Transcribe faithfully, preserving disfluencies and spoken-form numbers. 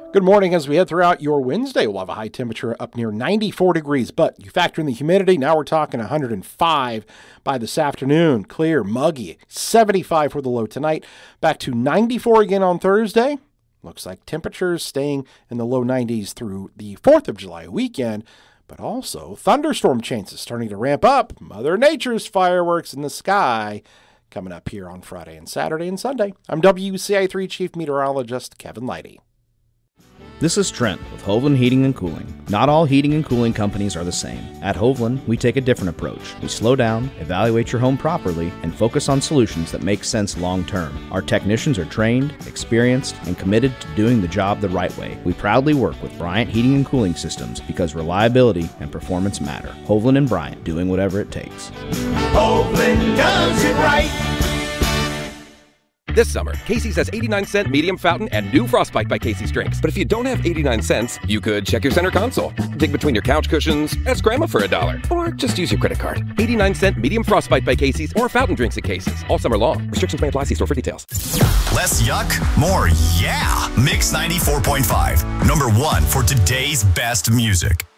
Good morning. As we head throughout your Wednesday, we'll have a high temperature up near ninety-four degrees, but you factor in the humidity, now we're talking one hundred five by this afternoon. Clear, muggy, seventy-five for the low tonight, back to ninety-four again on Thursday. Looks like temperatures staying in the low nineties through the fourth of July weekend, but also thunderstorm chances starting to ramp up. Mother Nature's fireworks in the sky coming up here on Friday and Saturday and Sunday. I'm W C I three Chief Meteorologist Kevin Leidy. This is Trent with Hovland Heating and Cooling. Not all heating and cooling companies are the same. At Hovland, we take a different approach. We slow down, evaluate your home properly, and focus on solutions that make sense long term. Our technicians are trained, experienced, and committed to doing the job the right way. We proudly work with Bryant Heating and Cooling Systems because reliability and performance matter. Hovland and Bryant, doing whatever it takes. Hovland does it right. This summer, Casey's has eighty-nine cent medium fountain and new Frostbite by Casey's drinks. But if you don't have eighty-nine cents, you could check your center console, dig between your couch cushions, ask Grandma for a dollar, or just use your credit card. eighty-nine cent medium Frostbite by Casey's or fountain drinks at Casey's all summer long. Restrictions may apply. See store for details. Less yuck, more yeah. Mix ninety-four point five, number one for today's best music.